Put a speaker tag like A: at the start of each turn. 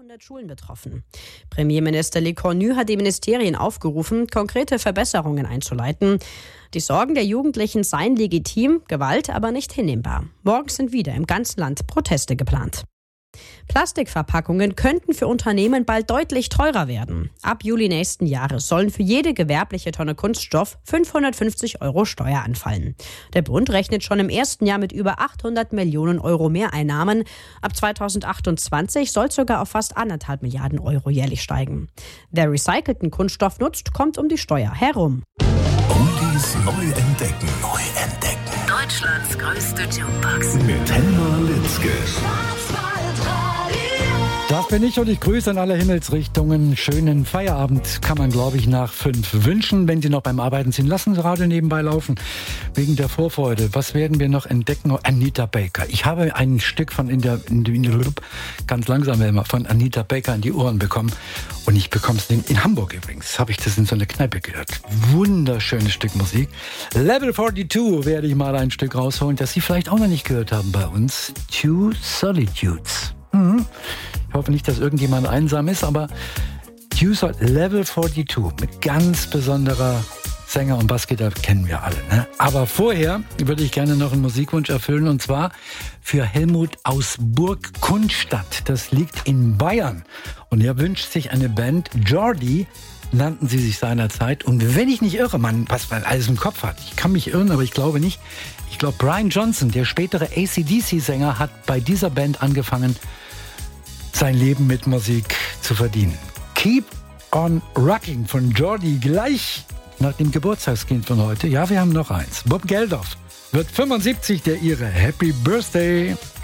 A: 200 Schulen betroffen. Premierminister Lee Kuan-yew hat die Ministerien aufgerufen, konkrete Verbesserungen einzuleiten. Die Sorgen der Jugendlichen seien legitim, Gewalt aber nicht hinnehmbar. Morgen sind wieder im ganzen Land Proteste geplant. Plastikverpackungen könnten für Unternehmen bald deutlich teurer werden. Ab Juli nächsten Jahres sollen für jede gewerbliche Tonne Kunststoff 550 € Steuer anfallen. Der Bund rechnet schon im ersten Jahr mit über 800 Millionen € Mehreinnahmen. Ab 2028 soll es sogar auf fast 1,5 Milliarden € jährlich steigen. Wer recycelten Kunststoff nutzt, kommt um die Steuer herum.
B: Oldies neu entdecken.
C: Deutschlands größte Jukebox.
B: Mit Helma Litzke.
D: Das bin ich und ich grüße in alle Himmelsrichtungen. Schönen Feierabend kann man, glaube ich, nach 5 wünschen. Wenn Sie noch beim Arbeiten sind, lassen Sie Radio nebenbei laufen. Wegen der Vorfreude. Was werden wir noch entdecken? Anita Baker. Ich habe ein Stück von ganz langsam immer von Anita Baker in die Ohren bekommen. Und ich bekomme es in Hamburg übrigens. Habe ich das in so einer Kneipe gehört. Wunderschönes Stück Musik. Level 42 werde ich mal ein Stück rausholen, das Sie vielleicht auch noch nicht gehört haben bei uns. Two Solitudes. Ich hoffe nicht, dass irgendjemand einsam ist, aber Level 42 mit ganz besonderer Sänger und Bassgitarre kennen wir alle. Ne? Aber vorher würde ich gerne noch einen Musikwunsch erfüllen, und zwar für Helmut aus Burg Kunstadt. Das liegt in Bayern. Und er wünscht sich eine Band. Jordi nannten sie sich seinerzeit. Und wenn ich nicht irre, was man alles im Kopf hat, ich kann mich irren, aber ich glaube nicht. Ich glaube, Brian Johnson, der spätere AC/DC-Sänger, hat bei dieser Band angefangen, sein Leben mit Musik zu verdienen. Keep on Rocking von Jordi, gleich nach dem Geburtstagskind von heute. Ja, wir haben noch eins. Bob Geldof wird 75, der Ihre. Happy Birthday!